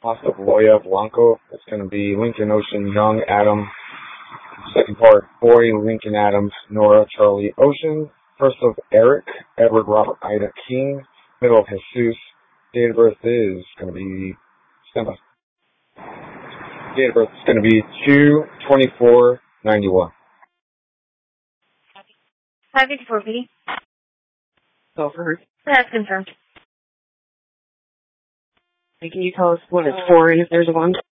Pasta Loya Blanco. It's going to be Lincoln Ocean Young Adam. Second part, Boy Lincoln Adams Nora Charlie Ocean. First of Eric Edward Robert Ida King. Middle of Jesus. Date of birth is going to be December. Date of birth is going to be 2/24/91. 584B. Go for her. That's confirmed. Can you tell us what it's for and if there's a bond?